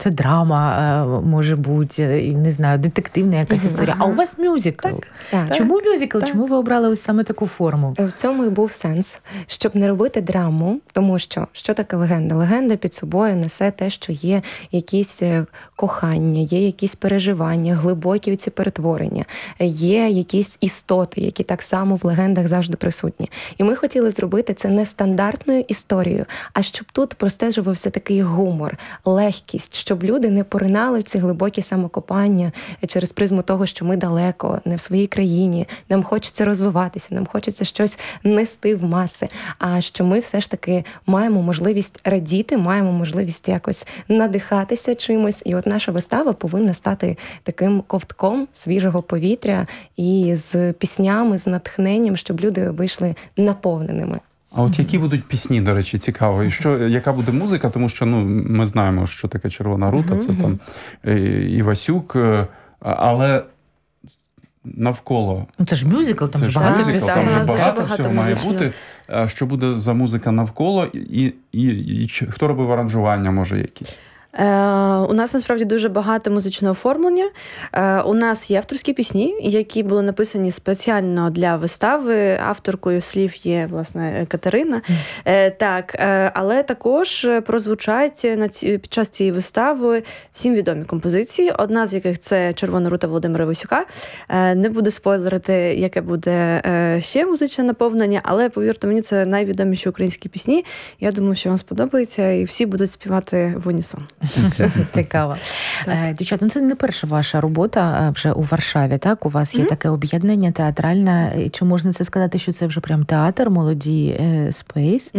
це драма, може бути, не знаю, детективна якась історія. А у вас мюзикл. Чому мюзикл? Чому ви обрали ось саме таку форму? В цьому і був сенс, щоб не робити драму, тому що таке легенда? Легенда під собою несе те, що є якісь кохання, є якісь переживання, глибокі ці перетворення, є якісь істоти, які так само в легендах завжди присутні. І ми хотіли зробити це не стандартною історією, а щоб тут простежувався такий гумор, легкість, щоб люди не поринали в ці глибокі самокопання через призму того, що ми далеко, не в своїй країні, нам хочеться розвиватися, нам хочеться щось нести в маси, а що ми все ж таки маємо можливість радіти, маємо можливість якось надихатися чимось, і от наша вистава повинна стати таким ковтком свіжого повітря і з піснями, з натхненням, щоб люди вийшли наповненими. А от які будуть пісні, до речі, цікаво? І яка буде музика? Тому що ми знаємо, що таке «Червона рута», це там Івасюк, але навколо... Це ж мюзикл, там ж багато мюзикл, пісень. там вже багато всього має бути. Що буде за музика навколо? І хто робив аранжування, може, якісь? У нас, насправді, дуже багато музичного оформлення. У нас є авторські пісні, які були написані спеціально для вистави. Авторкою слів є, власне, Катерина. Так, але також прозвучать під час цієї вистави всім відомі композиції, одна з яких це «Червона рута» Володимира Івасюка. Не буду спойлерити, яке буде ще музичне наповнення, але, повірте мені, це найвідоміші українські пісні. Я думаю, що вам сподобається, і всі будуть співати в унісон. Цікаво. Дівчата, це не перша ваша робота вже у Варшаві, так? У вас є таке об'єднання театральне. Чи можна це сказати, що це вже прям театр «Молоді Спейс»?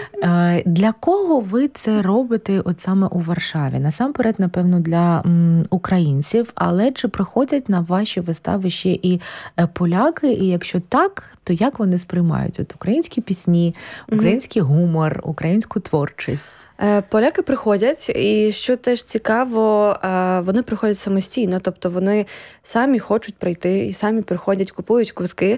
Для кого ви це робите от саме у Варшаві? Насамперед, напевно, для українців, але чи приходять на ваші вистави ще і поляки? І якщо так, то як вони сприймають от українські пісні, український гумор, українську творчість? Поляки приходять, і що теж цікаво, вони приходять самостійно, тобто вони самі хочуть прийти і самі приходять, купують квитки.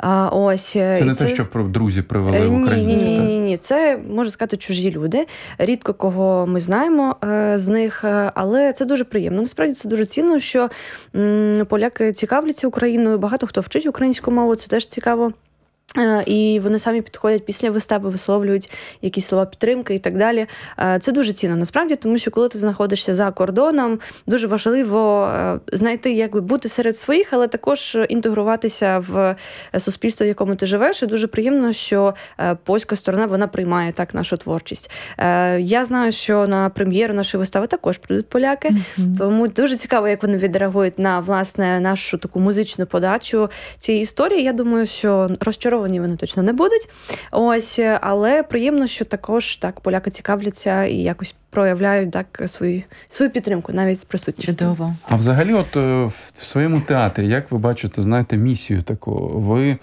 Це не те, що друзі привели українців? Ні. Це, можна сказати, чужі люди. Рідко кого ми знаємо з них, але це дуже приємно. Насправді це дуже цінно, що поляки цікавляться Україною, багато хто вчить українську мову, це теж цікаво. І вони самі підходять після вистави, висловлюють якісь слова підтримки і так далі. Це дуже цінно, насправді, тому що коли ти знаходишся за кордоном, дуже важливо знайти, бути серед своїх, але також інтегруватися в суспільство, в якому ти живеш. І дуже приємно, що польська сторона, вона приймає так нашу творчість. Я знаю, що на прем'єру нашої вистави також прийдуть поляки, тому дуже цікаво, як вони відреагують на, власне, нашу таку музичну подачу цієї історії. Я думаю, що розчаровані вони точно не будуть. Але приємно, що також так поляки цікавляться і якось проявляють так свою підтримку, навіть з присутністю. Чудово. А взагалі, от в своєму театрі, як ви бачите, знаєте, місію таку? Ви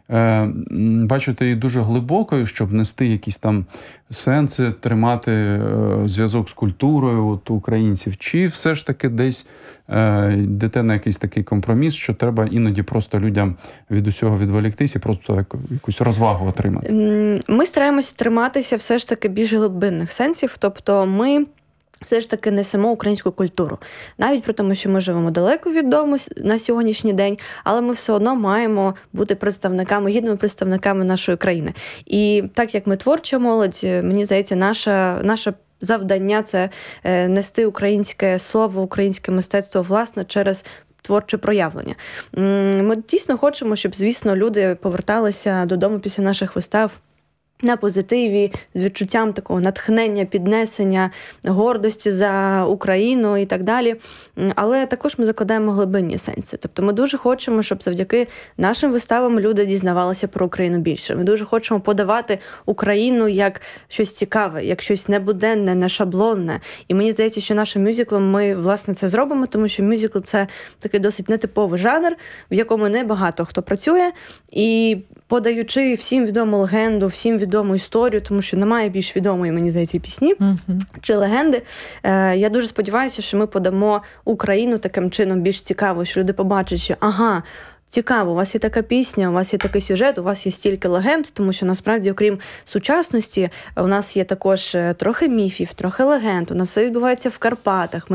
бачите її дуже глибокою, щоб нести якісь там сенси, тримати зв'язок з культурою от, українців? Чи все ж таки десь йдете на якийсь такий компроміс, що треба іноді просто людям від усього відволіктись і просто якусь розвагу отримати? Ми стараємося триматися все ж таки більш глибинних сенсів, тобто ми все ж таки несемо українську культуру. Навіть при тому, що ми живемо далеко від дому на сьогоднішній день, але ми все одно маємо бути представниками, гідними представниками нашої країни. І так як ми творча молодь, мені здається, наше завдання – це нести українське слово, українське мистецтво, власне, через творче проявлення. Ми дійсно хочемо, щоб, звісно, люди поверталися додому після наших вистав на позитиві, з відчуттям такого натхнення, піднесення, гордості за Україну і так далі. Але також ми закладаємо глибинні сенси. Тобто ми дуже хочемо, щоб завдяки нашим виставам люди дізнавалися про Україну більше. Ми дуже хочемо подавати Україну як щось цікаве, як щось небуденне, не шаблонне. І мені здається, що нашим мюзиклом ми, власне, це зробимо, тому що мюзикл – це такий досить нетиповий жанр, в якому не багато хто працює. І подаючи всім відому легенду, всім відому історію, тому що немає більш відомої, мені здається, пісні чи легенди. Я дуже сподіваюся, що ми подамо Україну таким чином більш цікаво, що люди побачать, що цікаво, у вас є така пісня, у вас є такий сюжет, у вас є стільки легенд, тому що насправді, окрім сучасності, у нас є також трохи міфів, трохи легенд, у нас все відбувається в Карпатах.